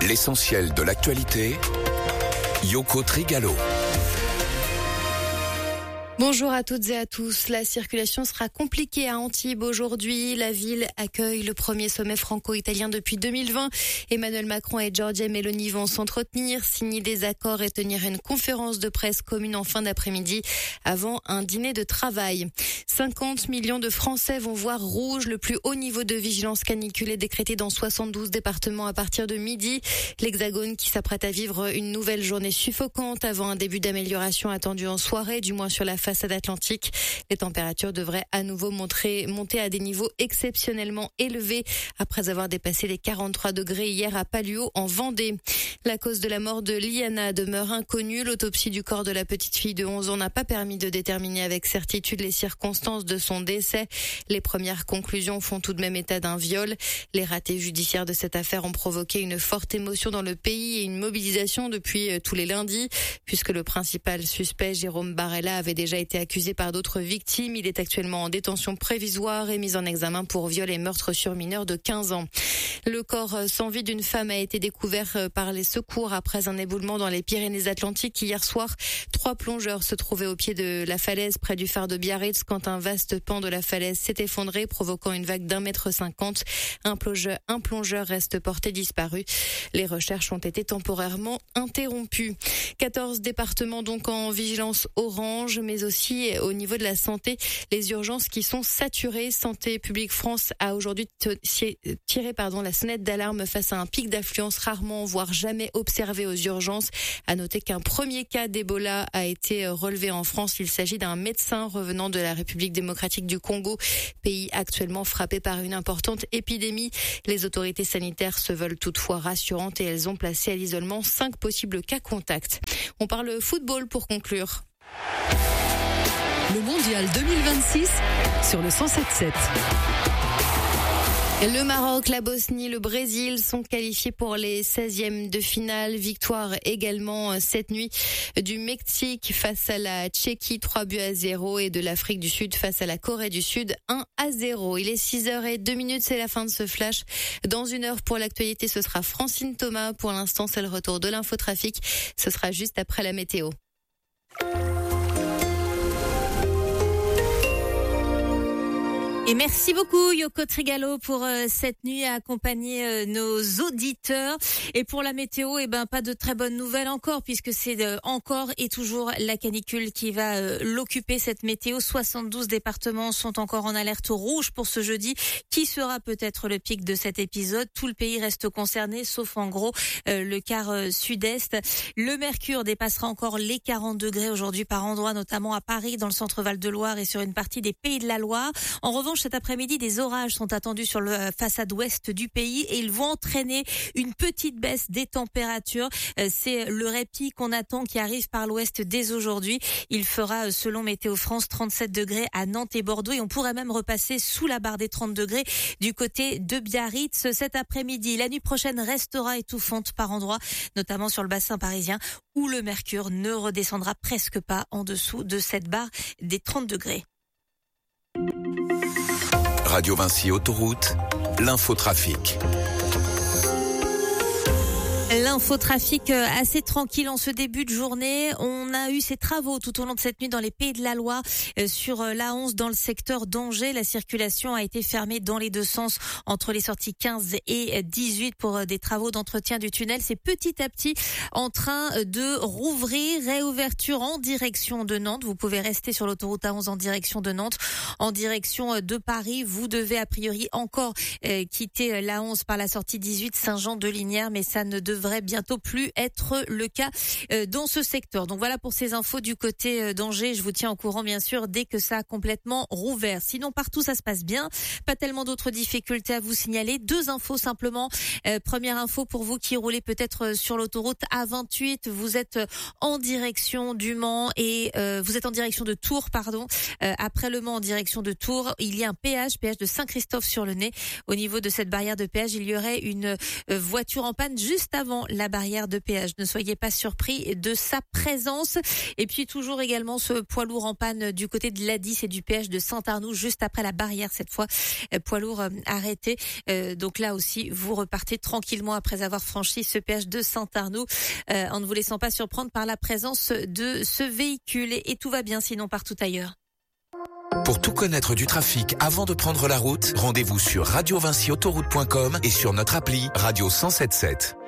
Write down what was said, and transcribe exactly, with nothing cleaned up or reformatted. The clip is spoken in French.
L'essentiel de l'actualité, Yoko Trigalo. Bonjour à toutes et à tous. La circulation sera compliquée à Antibes aujourd'hui. La ville accueille le premier sommet franco-italien depuis deux mille vingt. Emmanuel Macron et Giorgia Meloni vont s'entretenir, signer des accords et tenir une conférence de presse commune en fin d'après-midi avant un dîner de travail. cinquante millions de Français vont voir rouge. Le plus haut niveau de vigilance canicule est décrété dans soixante-douze départements à partir de midi. L'Hexagone qui s'apprête à vivre une nouvelle journée suffocante avant un début d'amélioration attendu en soirée, du moins sur la façade atlantique. Les températures devraient à nouveau montrer, monter à des niveaux exceptionnellement élevés après avoir dépassé les quarante-trois degrés hier à Palluau en Vendée. La cause de la mort de Liana demeure inconnue. L'autopsie du corps de la petite fille de onze ans n'a pas permis de déterminer avec certitude les circonstances de son décès. Les premières conclusions font tout de même état d'un viol. Les ratés judiciaires de cette affaire ont provoqué une forte émotion dans le pays et une mobilisation depuis tous les lundis, puisque le principal suspect, Jérôme Barella, avait déjà été accusé par d'autres victimes. Il est actuellement en détention prévisoire et mis en examen pour viol et meurtre sur mineur de quinze ans. Le corps sans vie d'une femme a été découvert par les secours après un éboulement dans les Pyrénées-Atlantiques hier soir. Trois plongeurs se trouvaient au pied de la falaise près du phare de Biarritz quand un vaste pan de la falaise s'est effondré, provoquant une vague d'un mètre cinquante. Un plongeur, un plongeur reste porté disparu. Les recherches ont été temporairement interrompues. quatorze départements donc en vigilance orange, mais aussi au niveau de la santé, les urgences qui sont saturées. Santé publique France a aujourd'hui tiré pardon, la sonnette d'alarme face à un pic d'affluence rarement, voire jamais observé aux urgences. À noter qu'un premier cas d'Ebola a été relevé en France. Il s'agit d'un médecin revenant de la République démocratique du Congo, pays actuellement frappé par une importante épidémie. Les autorités sanitaires se veulent toutefois rassurantes et elles ont placé à l'isolement cinq possibles cas contacts. On parle football pour conclure. Le mondial deux mille vingt-six sur le cent sept sept. Le Maroc, la Bosnie, le Brésil sont qualifiés pour les seizièmes de finale. Victoire également cette nuit du Mexique face à la Tchéquie, trois buts à zéro, et de l'Afrique du Sud face à la Corée du Sud, un à zéro. Il est six heures zéro deux minutes, c'est la fin de ce flash. Dans une heure pour l'actualité, ce sera Francine Thomas. Pour l'instant, c'est le retour de l'infotrafic. Ce sera juste après la météo. Et merci beaucoup Yoko Trigalo pour euh, cette nuit à accompagner euh, nos auditeurs. Et pour la météo, eh ben pas de très bonnes nouvelles encore, puisque c'est euh, encore et toujours la canicule qui va euh, l'occuper, cette météo. soixante-douze départements sont encore en alerte rouge pour ce jeudi, qui sera peut-être le pic de cet épisode. Tout le pays reste concerné, sauf en gros euh, le quart euh, sud-est. Le mercure dépassera encore les quarante degrés aujourd'hui par endroit, notamment à Paris, dans le centre Val-de-Loire et sur une partie des Pays de la Loire. En revanche, cet après-midi, des orages sont attendus sur la façade ouest du pays et ils vont entraîner une petite baisse des températures. C'est le répit qu'on attend qui arrive par l'ouest dès aujourd'hui. Il fera, selon Météo France, trente-sept degrés à Nantes et Bordeaux et on pourrait même repasser sous la barre des trente degrés du côté de Biarritz cet après-midi. La nuit prochaine restera étouffante par endroits, notamment sur le bassin parisien où le mercure ne redescendra presque pas en dessous de cette barre des trente degrés. Radio Vinci Autoroute, l'infotrafic. L'infotrafic assez tranquille en ce début de journée. On a eu ces travaux tout au long de cette nuit dans les Pays de la Loire, sur l'A onze dans le secteur d'Angers. La circulation a été fermée dans les deux sens entre les sorties quinze et dix-huit pour des travaux d'entretien du tunnel. C'est petit à petit en train de rouvrir. Réouverture en direction de Nantes. Vous pouvez rester sur l'autoroute A onze en direction de Nantes. En direction de Paris, vous devez a priori encore euh, quitter l'A onze par la sortie dix-huit Saint-Jean-de-Lignières, mais ça ne devrait bientôt plus être le cas dans ce secteur. Donc voilà pour ces infos du côté d'Angers. Je vous tiens au courant bien sûr dès que ça a complètement rouvert. Sinon partout ça se passe bien. Pas tellement d'autres difficultés à vous signaler. Deux infos simplement. Euh, première info pour vous qui roulez peut-être sur l'autoroute A vingt-huit. Vous êtes en direction du Mans et euh, vous êtes en direction de Tours, pardon. Euh, après le Mans en direction de Tours, il y a un péage, péage de Saint-Christophe-sur-le-Nez. Au niveau de cette barrière de péage, il y aurait une euh, voiture en panne juste avant la barrière de péage. Ne soyez pas surpris de sa présence. Et puis toujours également ce poids lourd en panne du côté de l'A dix et du péage de Saint-Arnoux, juste après la barrière cette fois. Poids lourd arrêté. Euh, donc là aussi, vous repartez tranquillement après avoir franchi ce péage de Saint-Arnoux, euh, en ne vous laissant pas surprendre par la présence de ce véhicule. Et, et tout va bien sinon partout ailleurs. Pour tout connaître du trafic avant de prendre la route, rendez-vous sur radio vinci autoroute point com et sur notre appli Radio cent soixante-dix-sept.